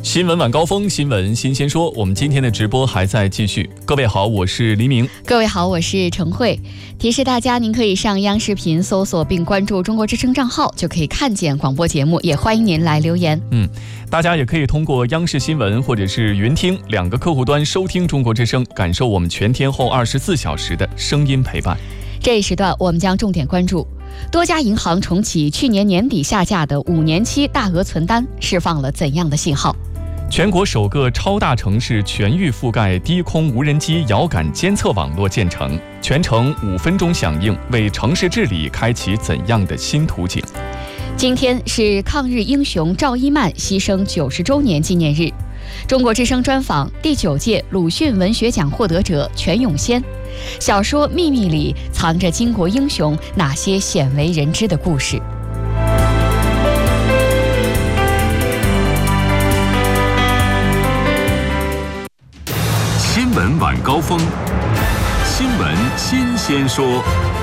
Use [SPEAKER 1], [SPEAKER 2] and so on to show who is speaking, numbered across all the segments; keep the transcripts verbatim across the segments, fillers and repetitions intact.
[SPEAKER 1] 新闻晚高峰，新闻新鲜说，我们今天的直播还在继续。各位好，我是黎明。
[SPEAKER 2] 各位好，我是程慧。提示大家，您可以上央视频搜索并关注中国之声账号，就可以看见广播节目，也欢迎您来留言。
[SPEAKER 1] 嗯，大家也可以通过央视新闻或者是云听两个客户端收听中国之声，感受我们全天候二十四小时的声音陪伴。
[SPEAKER 2] 这一时段我们将重点关注多家银行重启去年年底下架的五年期大额存单，释放了怎样的信号？
[SPEAKER 1] 全国首个超大城市全域覆盖低空无人机遥感监测网络建成，全程五分钟响应，为城市治理开启怎样的新途径？
[SPEAKER 2] 今天是抗日英雄赵一曼牺牲九十周年纪念日。中国之声专访第九届鲁迅文学奖获得者全永先，小说《秘密》里藏着巾帼英雄哪些鲜为人知的故事？
[SPEAKER 3] 新闻晚高峰，新闻新鲜说。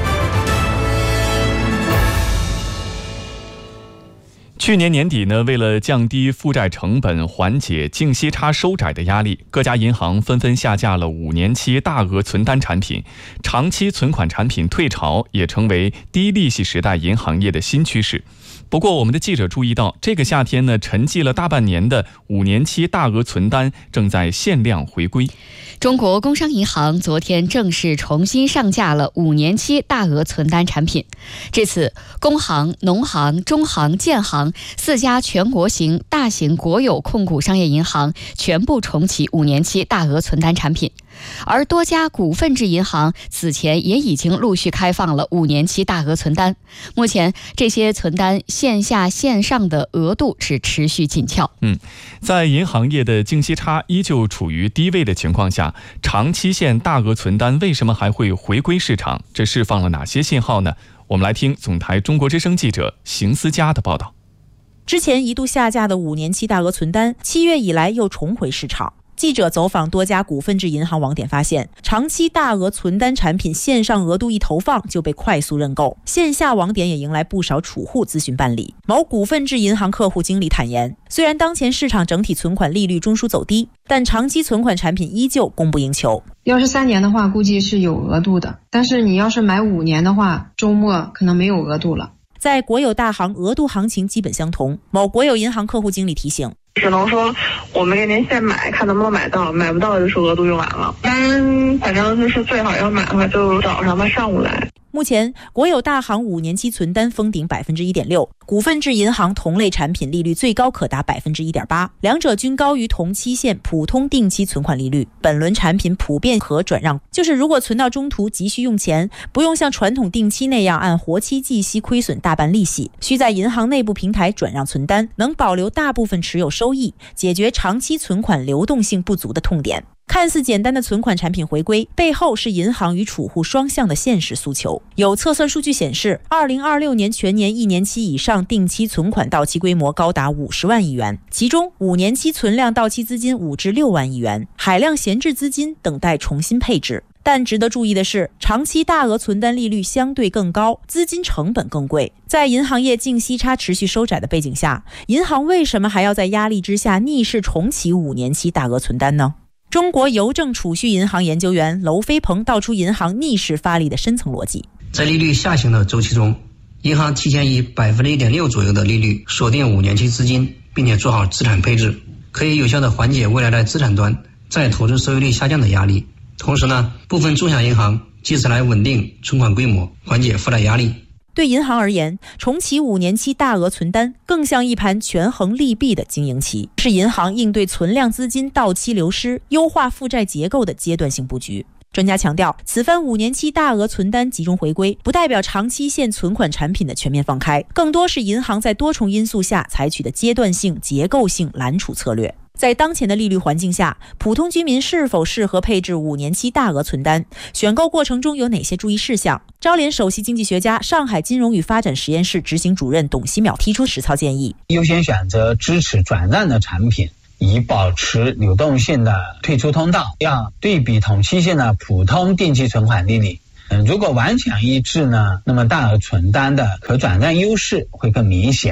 [SPEAKER 1] 去年年底呢，为了降低负债成本，缓解净息差收窄的压力，各家银行纷纷下架了五年期大额存单产品，长期存款产品退潮也成为低利息时代银行业的新趋势。不过我们的记者注意到，这个夏天呢，沉寂了大半年的五年期大额存单正在限量回归。
[SPEAKER 2] 中国工商银行昨天正式重新上架了五年期大额存单产品。至此，工行、农行、中行、建行四家全国型大型国有控股商业银行全部重启五年期大额存单产品，而多家股份制银行此前也已经陆续开放了五年期大额存单。目前这些存单线下线上的额度是持续紧俏。
[SPEAKER 1] 嗯，在银行业的净息差依旧处于低位的情况下，长期限大额存单为什么还会回归市场？这释放了哪些信号呢？我们来听总台中国之声记者邢思佳的报道。
[SPEAKER 4] 之前一度下架的五年期大额存单，七月以来又重回市场。记者走访多家股份制银行网点发现，长期大额存单产品线上额度一投放就被快速认购，线下网点也迎来不少储户咨询办理。某股份制银行客户经理坦言，虽然当前市场整体存款利率中枢走低，但长期存款产品依旧供不应求。
[SPEAKER 5] 要是三年的话，估计是有额度的，但是你要是买五年的话，周末可能没有额度了。
[SPEAKER 4] 在国有大行额度行情基本相同，某国有银行客户经理提醒，
[SPEAKER 6] 只能说我们给您现买，看能不能买到，买不到就是额度用完了。当然，反正就是最好要买的话，就早上吧，上午来。
[SPEAKER 4] 目前，国有大行五年期存单封顶 百分之一点六， 股份制银行同类产品利率最高可达 百分之一点八， 两者均高于同期限普通定期存款利率。本轮产品普遍可转让，就是如果存到中途急需用钱，不用像传统定期那样按活期计息亏损大半利息，需在银行内部平台转让存单，能保留大部分持有收益，解决长期存款流动性不足的痛点。看似简单的存款产品回归，背后是银行与储户双向的现实诉求。有测算数据显示，二零二六年全年一年期以上定期存款到期规模高达五十万亿元，其中五年期存量到期资金五至六万亿元，海量闲置资金等待重新配置。但值得注意的是，长期大额存单利率相对更高，资金成本更贵。在银行业净息差持续收窄的背景下，银行为什么还要在压力之下逆势重启五年期大额存单呢？中国邮政储蓄银行研究员娄飞鹏道出银行逆势发力的深层逻辑。
[SPEAKER 7] 在利率下行的周期中，银行提前以 百分之一点六 左右的利率锁定五年期资金，并且做好资产配置，可以有效的缓解未来的资产端再投资收益率下降的压力。同时呢，部分中小银行借此来稳定存款规模，缓解负债压力。
[SPEAKER 4] 对银行而言，重启五年期大额存单更像一盘权衡利弊的经营棋，是银行应对存量资金到期流失、优化负债结构的阶段性布局。专家强调，此番五年期大额存单集中回归，不代表长期限存款产品的全面放开，更多是银行在多重因素下采取的阶段性、结构性揽储策略。在当前的利率环境下，普通居民是否适合配置五年期大额存单？选购过程中有哪些注意事项？招联首席经济学家、上海金融与发展实验室执行主任董希淼提出实操建议：
[SPEAKER 8] 优先选择支持转让的产品，以保持流动性的退出通道，要对比同期限的普通定期存款利率。嗯，如果顽强一致呢，那么大额存单的可转让优势会更明显。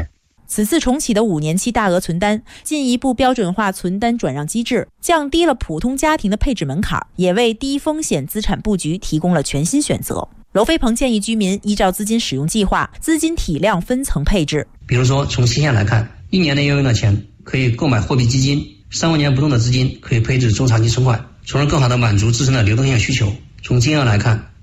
[SPEAKER 4] 此次重启的五年期大额存单，进一步标准化存单转让机制，降低了普通家庭的配置门槛，也为低风险资产布局提供了全新选择。娄飞鹏建议居民依照资金使用计划、资金体量分层配置。
[SPEAKER 7] 比如说，从期限来看，一年内要用的钱可以购买货币基金，三五年不动的资金可以配置中长期存款，从而更好地满足自身的流动性需求。从金额来看，